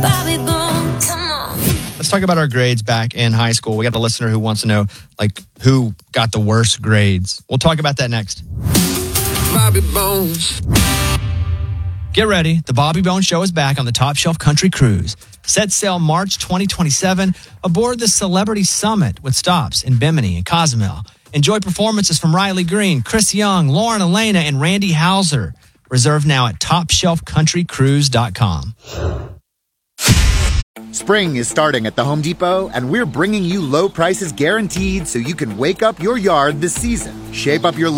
Bobby Bones. Come on. Let's talk about our grades back in high school. We got the listener who wants to know, who got the worst grades. We'll talk about that next. Bobby Bones. Get ready. The Bobby Bones Show is back on the Top Shelf Country Cruise. Set sail March 2027 aboard the Celebrity Summit with stops in Bimini and Cozumel. Enjoy performances from Riley Green, Chris Young, Lauren Elena, and Randy Hauser. Reserve now at TopShelfCountryCruise.com. Spring is starting at the Home Depot, and we're bringing you low prices guaranteed so you can wake up your yard this season. Shape up your